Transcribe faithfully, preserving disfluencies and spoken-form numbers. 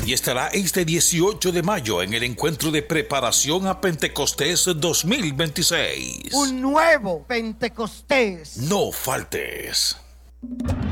y estará este dieciocho de mayo en el encuentro de preparación a Pentecostés dos mil veintiséis. Un nuevo Pentecostés. No faltes.